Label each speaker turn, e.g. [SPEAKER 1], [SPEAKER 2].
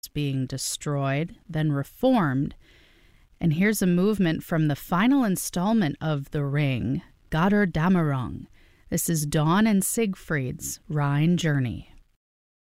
[SPEAKER 1] being destroyed, then reformed. And here's a movement from the final installment of The Ring, Götterdämmerung. This is Dawn and Siegfried's Rhine Journey.